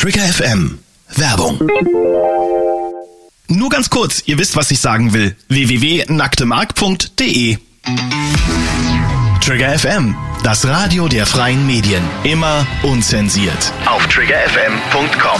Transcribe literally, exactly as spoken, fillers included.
Trigger F M. Werbung. Nur ganz kurz, ihr wisst, was ich sagen will. w w w punkt nacktemark punkt de Trigger F M, das Radio der freien Medien. Immer unzensiert. Auf trigger f m punkt com.